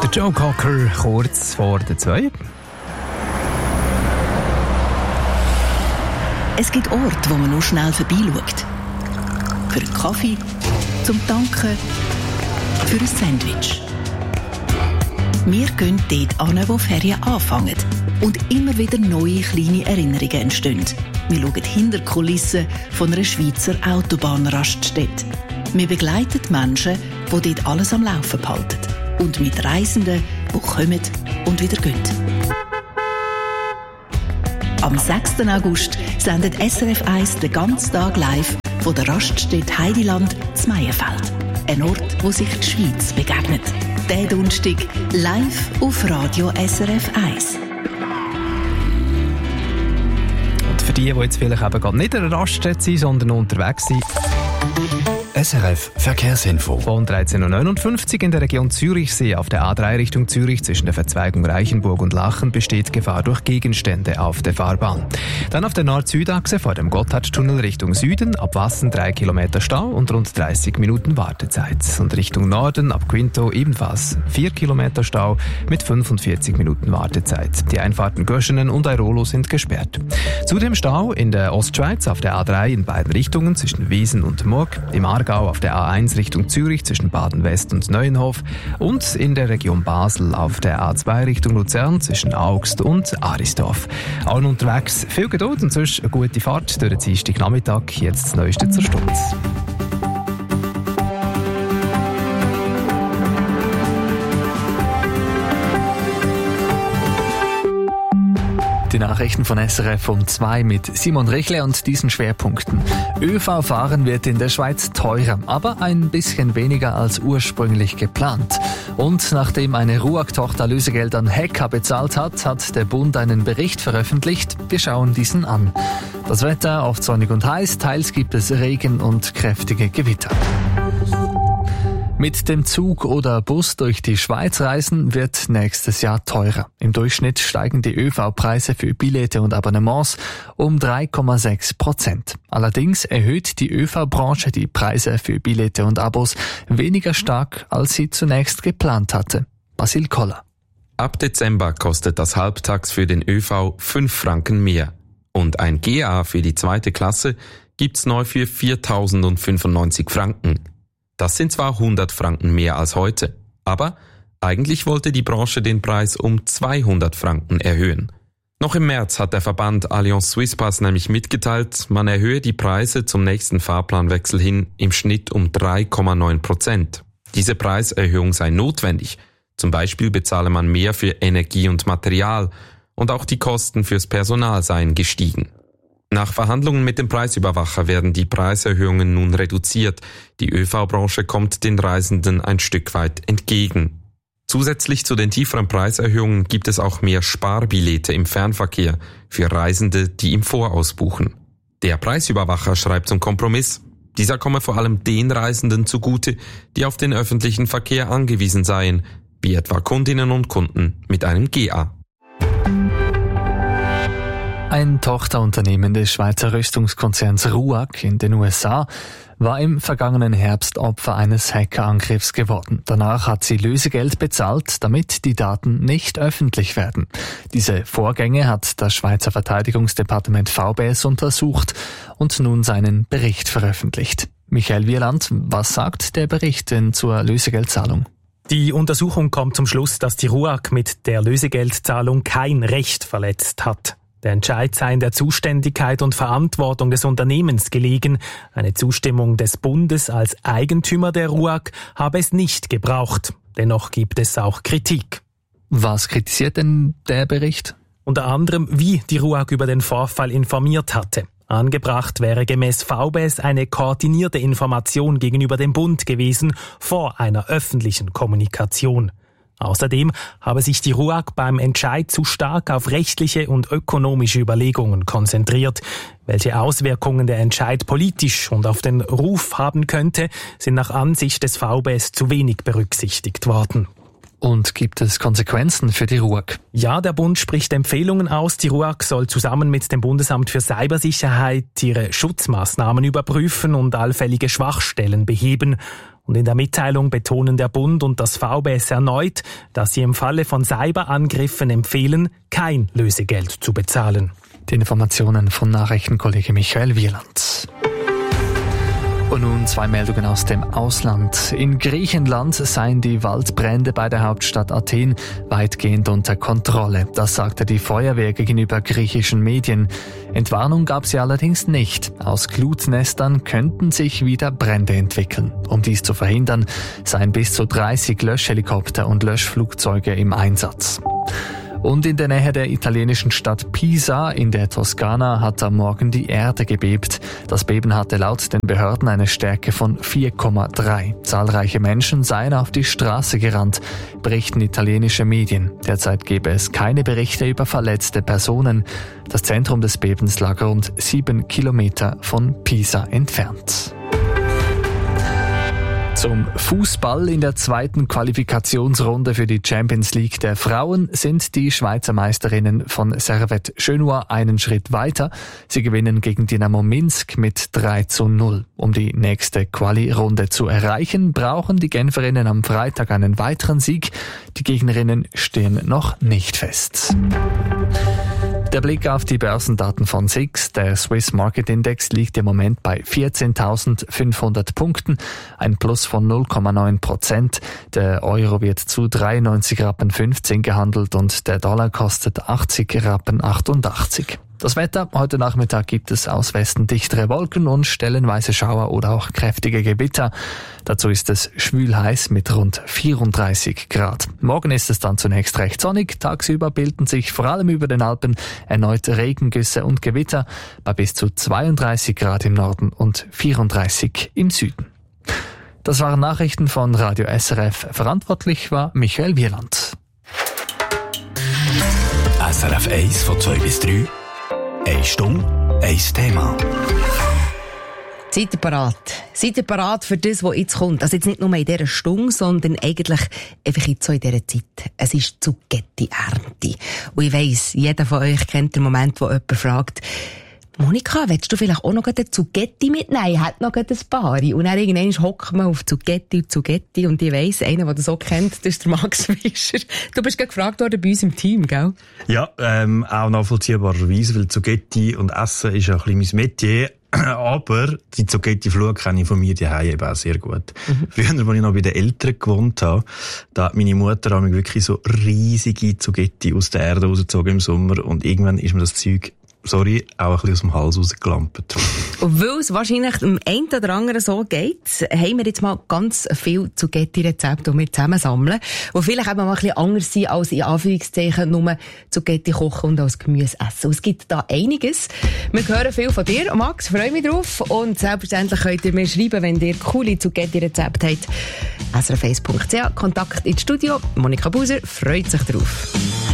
Der Joe Cocker kurz vor der 2. Es gibt Orte, wo man nur schnell vorbeischaut. Für einen Kaffee, zum Tanken, für ein Sandwich. Wir gehen dort hin, wo Ferien anfangen und immer wieder neue kleine Erinnerungen entstehen. Wir schauen hinter die Kulissen von einer Schweizer Autobahnraststätte. Wir begleiten Menschen, die dort alles am Laufen behalten. Und mit Reisenden, die kommen und wieder gehen. Am 6. August sendet SRF 1 den ganzen Tag live von der Raststätte Heidiland zu Meienfeld. Ein Ort, wo sich die Schweiz begegnet. Diesen Donnerstag live auf Radio SRF 1. Und für die jetzt vielleicht eben gerade nicht an der Raststätte sind, sondern unterwegs sind, SRF Verkehrsinfo. von 13.59 Uhr in der Region Zürichsee auf der A3 Richtung Zürich zwischen der Verzweigung Reichenburg und Lachen besteht Gefahr durch Gegenstände auf der Fahrbahn. Dann auf der Nord-Süd-Achse vor dem Gotthardtunnel Richtung Süden ab Wassen 3 Kilometer Stau und rund 30 Minuten Wartezeit. Und Richtung Norden ab Quinto ebenfalls 4 Kilometer Stau mit 45 Minuten Wartezeit. Die Einfahrten Göschenen und Airolo sind gesperrt. Zudem Stau in der Ostschweiz auf der A3 in beiden Richtungen zwischen Wiesen und Murg, im Aargau auf der A1 Richtung Zürich zwischen Baden-West und Neuenhof und in der Region Basel auf der A2 Richtung Luzern zwischen Augst und Arisdorf. Allen unterwegs viel Geduld und sonst eine gute Fahrt durch den Dienstagnachmittag. Jetzt das Neueste zur Stunde. Die Nachrichten von SRF um 2 mit Simon Richle und diesen Schwerpunkten. ÖV-Fahren wird in der Schweiz teurer, aber ein bisschen weniger als ursprünglich geplant. Und nachdem eine RUAG-Tochter Lösegeld an Hacker bezahlt hat, hat der Bund einen Bericht veröffentlicht. Wir schauen diesen an. Das Wetter oft sonnig und heiß, teils gibt es Regen und kräftige Gewitter. Mit dem Zug oder Bus durch die Schweiz reisen wird nächstes Jahr teurer. Im Durchschnitt steigen die ÖV-Preise für Billette und Abonnements um 3,6%. Allerdings erhöht die ÖV-Branche die Preise für Billette und Abos weniger stark, als sie zunächst geplant hatte. Basil Koller. Ab Dezember kostet das Halbtags für den ÖV 5 Franken mehr. Und ein GA für die 2. Klasse gibt's neu für 4.095 Franken. Das sind zwar 100 Franken mehr als heute, aber eigentlich wollte die Branche den Preis um 200 Franken erhöhen. Noch im März hat der Verband Allianz Swisspass nämlich mitgeteilt, man erhöhe die Preise zum nächsten Fahrplanwechsel hin im Schnitt um 3,9%. Diese Preiserhöhung sei notwendig. Zum Beispiel bezahle man mehr für Energie und Material und auch die Kosten fürs Personal seien gestiegen. Nach Verhandlungen mit dem Preisüberwacher werden die Preiserhöhungen nun reduziert. Die ÖV-Branche kommt den Reisenden ein Stück weit entgegen. Zusätzlich zu den tieferen Preiserhöhungen gibt es auch mehr Sparbillette im Fernverkehr für Reisende, die im Voraus buchen. Der Preisüberwacher schreibt zum Kompromiss, dieser komme vor allem den Reisenden zugute, die auf den öffentlichen Verkehr angewiesen seien, wie etwa Kundinnen und Kunden mit einem GA. Ein Tochterunternehmen des Schweizer Rüstungskonzerns RUAG in den USA war im vergangenen Herbst Opfer eines Hackerangriffs geworden. Danach hat sie Lösegeld bezahlt, damit die Daten nicht öffentlich werden. Diese Vorgänge hat das Schweizer Verteidigungsdepartement VBS untersucht und nun seinen Bericht veröffentlicht. Michael Wieland, was sagt der Bericht denn zur Lösegeldzahlung? Die Untersuchung kommt zum Schluss, dass die RUAG mit der Lösegeldzahlung kein Recht verletzt hat. Der Entscheid sei in der Zuständigkeit und Verantwortung des Unternehmens gelegen. Eine Zustimmung des Bundes als Eigentümer der RUAG habe es nicht gebraucht. Dennoch gibt es auch Kritik. Was kritisiert denn der Bericht? Unter anderem, wie die RUAG über den Vorfall informiert hatte. Angebracht wäre gemäß VBS eine koordinierte Information gegenüber dem Bund gewesen vor einer öffentlichen Kommunikation. Außerdem habe sich die RUAG beim Entscheid zu stark auf rechtliche und ökonomische Überlegungen konzentriert. Welche Auswirkungen der Entscheid politisch und auf den Ruf haben könnte, sind nach Ansicht des VBS zu wenig berücksichtigt worden. Und gibt es Konsequenzen für die RUAG? Ja, der Bund spricht Empfehlungen aus. Die RUAG soll zusammen mit dem Bundesamt für Cybersicherheit ihre Schutzmaßnahmen überprüfen und allfällige Schwachstellen beheben. Und in der Mitteilung betonen der Bund und das VBS erneut, dass sie im Falle von Cyberangriffen empfehlen, kein Lösegeld zu bezahlen. Die Informationen von Nachrichtenkollege Michael Wieland. Und nun 2 Meldungen aus dem Ausland. In Griechenland seien die Waldbrände bei der Hauptstadt Athen weitgehend unter Kontrolle. Das sagte die Feuerwehr gegenüber griechischen Medien. Entwarnung gab sie allerdings nicht. Aus Glutnestern könnten sich wieder Brände entwickeln. Um dies zu verhindern, seien bis zu 30 Löschhelikopter und Löschflugzeuge im Einsatz. Und in der Nähe der italienischen Stadt Pisa in der Toskana hat am Morgen die Erde gebebt. Das Beben hatte laut den Behörden eine Stärke von 4,3. Zahlreiche Menschen seien auf die Straße gerannt, berichten italienische Medien. Derzeit gebe es keine Berichte über verletzte Personen. Das Zentrum des Bebens lag rund 7 Kilometer von Pisa entfernt. Zum Fußball in der 2. Qualifikationsrunde für die Champions League der Frauen sind die Schweizer Meisterinnen von Servette Genua einen Schritt weiter. Sie gewinnen gegen Dynamo Minsk mit 3:0. Um die nächste Quali-Runde zu erreichen, brauchen die Genferinnen am Freitag einen weiteren Sieg. Die Gegnerinnen stehen noch nicht fest. Der Blick auf die Börsendaten von SIX. Der Swiss Market Index liegt im Moment bei 14.500 Punkten, ein Plus von 0,9%. Der Euro wird zu 93,15 Rappen gehandelt und der Dollar kostet 80,88 Rappen. Das Wetter: Heute Nachmittag gibt es aus Westen dichtere Wolken und stellenweise Schauer oder auch kräftige Gewitter. Dazu ist es schwül heiß mit rund 34 Grad. Morgen ist es dann zunächst recht sonnig. Tagsüber bilden sich vor allem über den Alpen erneut Regengüsse und Gewitter bei bis zu 32 Grad im Norden und 34 im Süden. Das waren Nachrichten von Radio SRF. Verantwortlich war Michael Wieland. SRF 1 von 2 bis 3. 1 Stunde, 1 Thema. Seid ihr parat? Seid ihr parat für das, was jetzt kommt? Also jetzt nicht nur in dieser Stunde, sondern eigentlich einfach jetzt so in dieser Zeit. Es ist Zucchetti-Ernte. Und ich weiss, jeder von euch kennt den Moment, wo jemand fragt: Monika, willst du vielleicht auch noch eine Zucchetti mitnehmen? Ich hätte noch ein paar. Und dann irgendwann hockt man auf Zucchetti. Und ich weiss, einer, der das auch kennt, das ist der Max Fischer. Du bist gerade gefragt worden bei uns im Team, gell? Ja, auch nachvollziehbarerweise, weil Zucchetti und Essen ist ja ein bisschen mein Metier. Aber die Zucchetti-Flug kenne ich von mir daheim eben auch sehr gut. Früher, als ich noch bei den Eltern gewohnt habe, da hat meine Mutter mich wirklich so riesige Zucchetti aus der Erde rausgezogen im Sommer. Und irgendwann ist mir das Zeug, sorry, auch ein bisschen aus dem Hals rausgelampt. Und weil es wahrscheinlich dem einen oder anderen so geht, haben wir jetzt mal ganz viele Zucchetti-Rezepte, die wir zusammensammeln, die vielleicht eben mal ein bisschen anders sind als in Anführungszeichen nur Zucchetti kochen und als Gemüse essen. Und es gibt da einiges. Wir hören viel von dir, Max, freue mich drauf. Und selbstverständlich könnt ihr mir schreiben, wenn ihr coole Zucchetti-Rezepte habt. srf1.ch, Kontakt ins Studio. Monika Buser freut sich drauf.